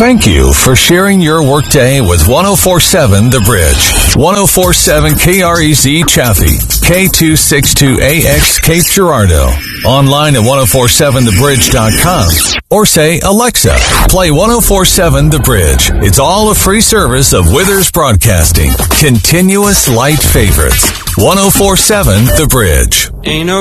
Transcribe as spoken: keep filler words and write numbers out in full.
Thank you for sharing your workday with ten forty-seven The Bridge. ten forty-seven K R E Z Chaffee, K two sixty-two A X Cape Girardeau. Online at ten forty-seven the bridge dot com. Or say, Alexa, play ten forty-seven The Bridge. It's all a free service of Withers Broadcasting. Continuous light favorites. ten forty-seven The Bridge. Ain't no